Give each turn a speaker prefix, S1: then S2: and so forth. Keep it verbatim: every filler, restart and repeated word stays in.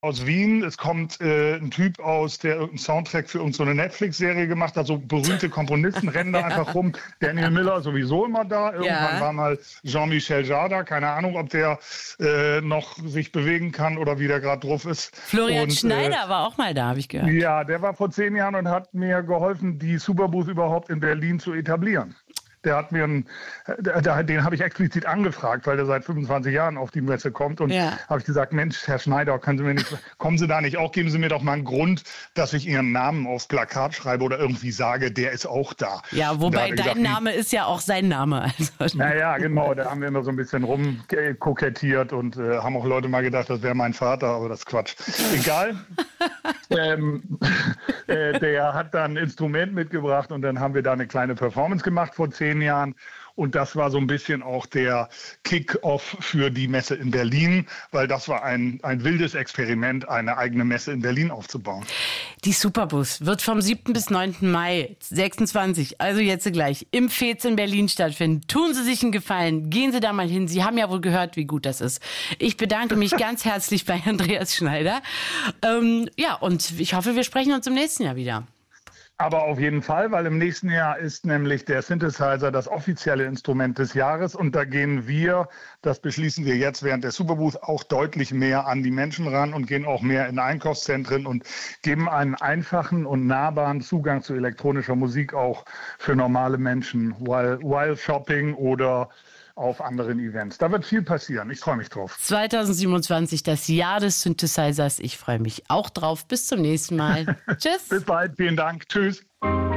S1: aus Wien. Es kommt äh, ein Typ aus, der irgendeinen Soundtrack für irgendeine Netflix-Serie gemacht hat. So berühmte Komponisten rennen da einfach rum. Daniel Miller sowieso immer da. Irgendwann
S2: Ja.
S1: war mal Jean-Michel Jarre. Keine Ahnung, ob der äh, noch sich bewegen kann oder wie der gerade drauf ist.
S2: Florian
S1: Und,
S2: Schneider
S1: äh,
S2: war auch mal da, habe ich gehört.
S1: Ja, der war vor zehn Jahren und hat mir geholfen, die Superbooth überhaupt in Berlin zu etablieren. Der hat mir einen, der, den habe ich explizit angefragt, weil der seit fünfundzwanzig Jahren auf die Messe kommt. Und
S2: Ja.
S1: habe ich gesagt, Mensch, Herr Schneider, können Sie mir nicht, kommen Sie da nicht auch? Geben Sie mir doch mal einen Grund, dass ich Ihren Namen aufs Plakat schreibe oder irgendwie sage, der ist auch da.
S2: Ja, wobei dein
S1: gesagt,
S2: Name ist ja auch sein Name. Also,
S1: Naja, genau, da haben wir immer so ein bisschen rumkokettiert und äh, haben auch Leute mal gedacht, das wäre mein Vater, aber das ist Quatsch. Egal. ähm, äh, der hat dann ein Instrument mitgebracht und dann haben wir da eine kleine Performance gemacht vor zehn Jahren. Und das war so ein bisschen auch der Kick-off für die Messe in Berlin, weil das war ein, ein wildes Experiment, eine eigene Messe in Berlin aufzubauen.
S2: die Superbus wird vom siebten bis neunten Mai sechsundzwanzig, also jetzt gleich, im Fez in Berlin stattfinden. Tun Sie sich einen Gefallen, gehen Sie da mal hin. Sie haben ja wohl gehört, wie gut das ist. Ich bedanke mich ganz herzlich bei Andreas Schneider. Ähm, ja, und ich hoffe, wir sprechen uns im nächsten Jahr wieder.
S1: Aber auf jeden Fall, weil im nächsten Jahr ist nämlich der Synthesizer das offizielle Instrument des Jahres und da gehen wir, das beschließen wir jetzt während der Superbooth, auch deutlich mehr an die Menschen ran und gehen auch mehr in Einkaufszentren und geben einen einfachen und nahbaren Zugang zu elektronischer Musik auch für normale Menschen, while, while shopping oder auf anderen Events. Da wird viel passieren. Ich freue mich drauf.
S2: zwanzig siebenundzwanzig, das Jahr des Synthesizers. Ich freue mich auch drauf. Bis zum nächsten Mal. Tschüss.
S1: Bis bald. Vielen Dank. Tschüss.